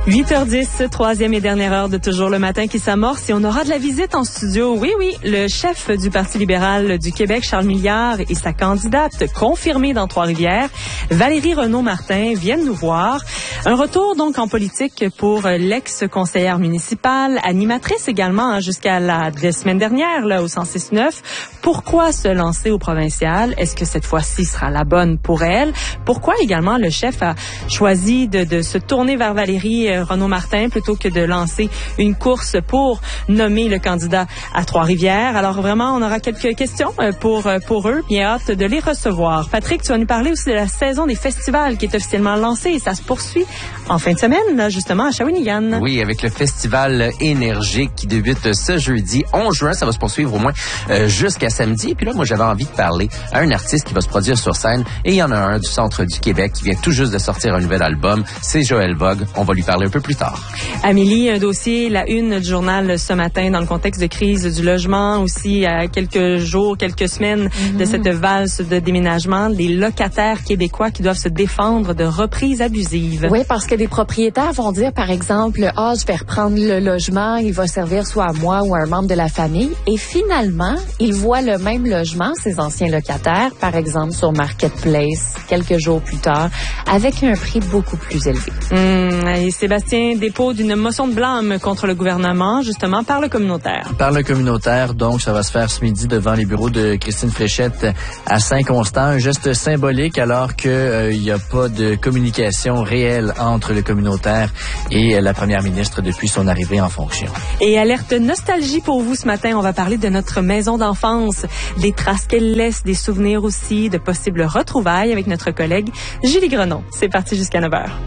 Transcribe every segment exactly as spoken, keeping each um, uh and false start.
huit heures dix, troisième et dernière heure de Toujours le matin qui s'amorce et on aura de la visite en studio. Oui, oui, le chef du Parti libéral du Québec, Charles Milliard, et sa candidate confirmée dans Trois-Rivières, Valérie Renaud-Martin, viennent nous voir. Un retour donc en politique pour l'ex-conseillère municipale, animatrice également hein, jusqu'à la de semaine dernière là, au cent six neuf. Pourquoi se lancer au provincial? Est-ce que cette fois-ci sera la bonne pour elle? Pourquoi également le chef a choisi de, de se tourner vers Valérie Renaud-Martin plutôt que de lancer une course pour nommer le candidat à Trois-Rivières? Alors vraiment, on aura quelques questions pour pour eux. Bien hâte de les recevoir. Patrick, tu vas nous parler aussi de la saison des festivals qui est officiellement lancée et ça se poursuit en fin de semaine, là, justement, à Shawinigan. Oui, avec le festival Énergique qui débute ce jeudi onze juin. Ça va se poursuivre au moins euh, jusqu'à samedi. Puis là, moi, j'avais envie de parler à un artiste qui va se produire sur scène. Et il y en a un du centre du Québec qui vient tout juste de sortir un nouvel album. C'est Joël Vogue. On va lui parler un peu plus tard. Amélie, un dossier, la une du journal ce matin dans le contexte de crise du logement, aussi à quelques jours, quelques semaines mm-hmm. de cette valse de déménagement, les locataires québécois qui doivent se défendre de reprises abusives. Oui, parce que les propriétaires vont dire, par exemple, ah, je vais reprendre le logement, il va servir soit à moi ou à un membre de la famille. Et finalement, ils voient le même logement, ces anciens locataires, par exemple sur Marketplace, quelques jours plus tard, avec un prix beaucoup plus élevé. Mmh, et Sébastien dépôt d'une motion de blâme contre le gouvernement, justement, par le communautaire. Par le communautaire, donc, ça va se faire ce midi devant les bureaux de Christine Fréchette à Saint-Constant. Un geste symbolique alors qu'il n'y euh, a pas de communication réelle entre le communautaire et euh, la première ministre depuis son arrivée en fonction. Et alerte nostalgie pour vous ce matin. On va parler de notre maison d'enfance, des traces qu'elle laisse, des souvenirs aussi, de possibles retrouvailles avec notre collègue Julie Grenon. C'est parti jusqu'à neuf heures.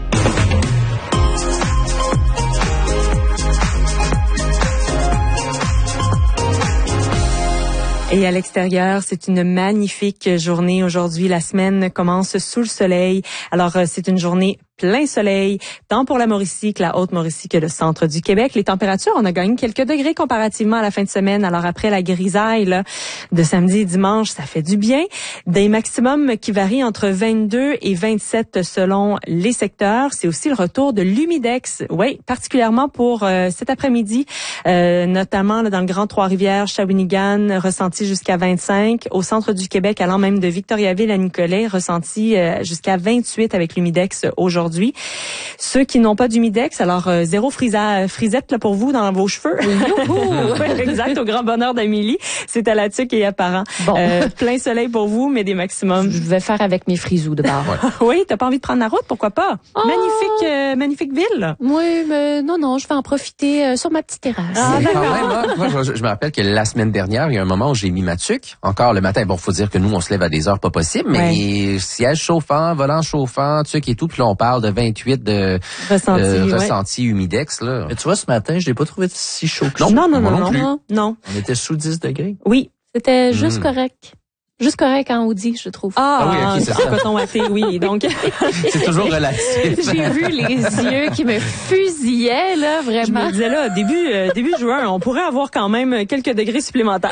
Et à l'extérieur, c'est une magnifique journée aujourd'hui. La semaine commence sous le soleil. Alors, c'est une journée plein soleil, tant pour la Mauricie que la Haute-Mauricie que le centre du Québec. Les températures, on a gagné quelques degrés comparativement à la fin de semaine. Alors après la grisaille là, de samedi et dimanche, ça fait du bien. Des maximums qui varient entre vingt-deux et vingt-sept selon les secteurs. C'est aussi le retour de l'humidex. Oui, particulièrement pour euh, cet après-midi, euh, notamment là, dans le Grand Trois-Rivières, Shawinigan, ressenti jusqu'à vingt-cinq. Au centre du Québec, allant même de Victoriaville à Nicolet, ressenti euh, jusqu'à vingt-huit avec l'humidex aujourd'hui. Aujourd'hui. Ceux qui n'ont pas d'humidex, alors euh, zéro frisa, frisette là, pour vous dans vos cheveux. Ouais, exact, au grand bonheur d'Amélie. C'est à la tuque et apparent. Bon. Euh, plein soleil pour vous, mais des maximums. Je vais faire avec mes frisous de bord. Oui, t'as pas envie de prendre la route, pourquoi pas? Oh. Magnifique, euh, magnifique ville. Oui, mais non, non, je vais en profiter euh, sur ma petite terrasse. Ah, d'accord. Moi, moi, je, je me rappelle que la semaine dernière, il y a un moment où j'ai mis ma tuque. Encore le matin, bon, faut dire que nous, on se lève à des heures pas possibles, mais ouais. Siège chauffant, volant chauffant, tuque et tout, puis là, on parle de vingt-huit de ressenti, euh, ouais. ressenti humidex. Là. Mais tu vois, ce matin, je l'ai pas trouvé si chaud que ça. Non, non, non, non, non, non, non. On était sous dix degrés. Oui, c'était juste mmh. correct. Juste correct en Audi, je trouve. Ah, ah oui, okay, c'est ça. Coton watté, oui. Donc, c'est toujours relatif. J'ai vu les yeux qui me fusillaient, là, vraiment. Je me disais, là, début, euh, début juin, on pourrait avoir quand même quelques degrés supplémentaires.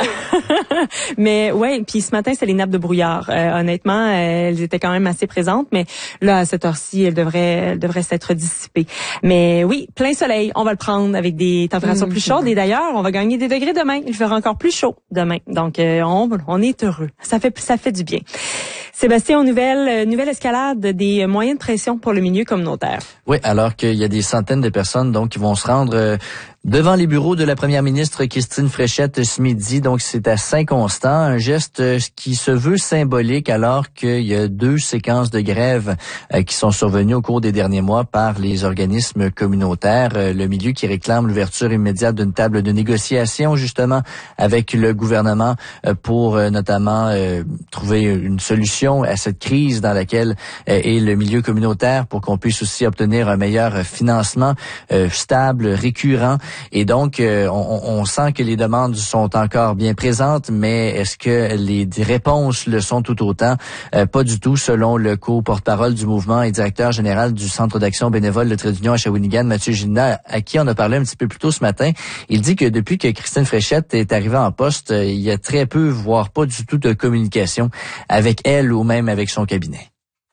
Mais, ouais, puis ce matin, c'est les nappes de brouillard. Euh, honnêtement, elles étaient quand même assez présentes, mais là, à cette heure-ci, elles devraient, elles devraient s'être dissipées. Mais oui, plein soleil, on va le prendre avec des températures mmh, plus chaudes. Mmh. Et d'ailleurs, on va gagner des degrés demain. Il fera encore plus chaud demain. Donc, euh, on, on est heureux. Ça fait, ça fait du bien. Sébastien, nouvelle, nouvelle escalade des moyens de pression pour le milieu communautaire. Oui, alors qu'il y a des centaines de personnes donc qui vont se rendre euh, devant les bureaux de la première ministre Christine Fréchette ce midi. Donc, c'est à Saint-Constant, un geste qui se veut symbolique alors qu'il y a deux séquences de grève euh, qui sont survenues au cours des derniers mois par les organismes communautaires. Euh, le milieu qui réclame l'ouverture immédiate d'une table de négociation, justement, avec le gouvernement euh, pour euh, notamment euh, trouver une solution à cette crise dans laquelle euh, est le milieu communautaire pour qu'on puisse aussi obtenir un meilleur financement euh, stable, récurrent. Et donc, euh, on, on sent que les demandes sont encore bien présentes, mais est-ce que les réponses le sont tout autant? Euh, pas du tout, selon le co-porte-parole du mouvement et directeur général du Centre d'action bénévole de Trait d'Union à Shawinigan, Mathieu Gina, à qui on a parlé un petit peu plus tôt ce matin. Il dit que depuis que Christine Fréchette est arrivée en poste, il y a très peu, voire pas du tout de communication avec elle ou même avec son cabinet.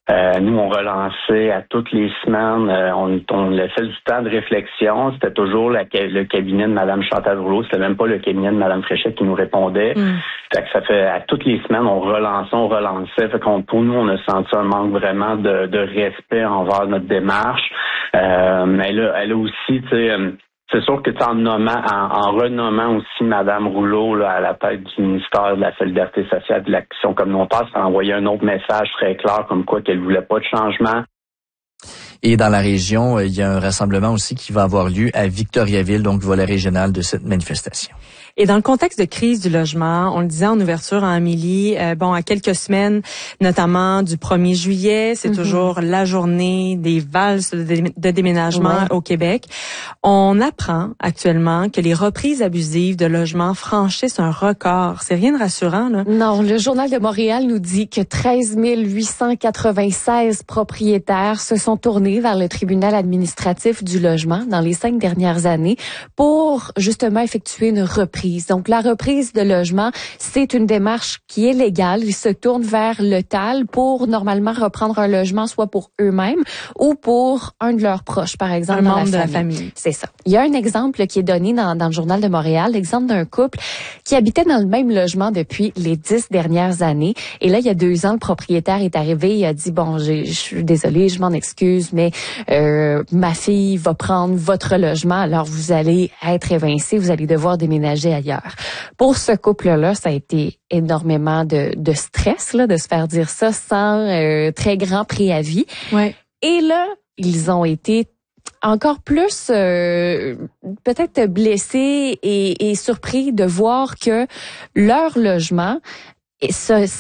Euh, nous, on relançait à toutes les semaines. Euh, on, on laissait du temps de réflexion. C'était toujours la, le cabinet de Mme Chantal Rouleau. C'était même pas le cabinet de Mme Fréchette qui nous répondait. Mm. Fait que ça fait à toutes les semaines, on relançait, on relançait. Fait qu'on, pour nous, on a senti un manque vraiment de, de respect envers notre démarche. Euh, mais elle a, elle a aussi, tu sais, euh, c'est sûr que en nommant, en, en renommant aussi Mme Rouleau là, à la tête du ministère de la Solidarité sociale et de l'Action communautaire, ça a envoyé un autre message très clair comme quoi qu'elle voulait pas de changement. Et dans la région, il y a un rassemblement aussi qui va avoir lieu à Victoriaville, donc volet régional de cette manifestation. Et dans le contexte de crise du logement, on le disait en ouverture à Amélie, euh, bon, à quelques semaines, notamment du premier juillet, c'est mm-hmm. toujours la journée des valses de, dé- de déménagement ouais. au Québec. On apprend actuellement que les reprises abusives de logements franchissent un record. C'est rien de rassurant, là. Non, le Journal de Montréal nous dit que treize mille huit cent quatre-vingt-seize propriétaires se sont tournés vers le tribunal administratif du logement dans les cinq dernières années pour justement effectuer une reprise. Donc, la reprise de logement, c'est une démarche qui est légale. Ils se tournent vers le T A L pour normalement reprendre un logement, soit pour eux-mêmes ou pour un de leurs proches, par exemple, un dans membre la de famille. la famille. C'est ça. Il y a un exemple qui est donné dans, dans le Journal de Montréal, l'exemple d'un couple qui habitait dans le même logement depuis les dix dernières années. Et là, il y a deux ans, le propriétaire est arrivé, il a dit, bon, je suis désolé, je m'en excuse, mais euh, ma fille va prendre votre logement, alors vous allez être évincé, vous allez devoir déménager ailleurs. Pour ce couple-là, ça a été énormément de, de stress, là, de se faire dire ça sans euh, très grand préavis. Ouais. Et là, ils ont été encore plus euh, peut-être blessés et, et surpris de voir que leur logement, et ça,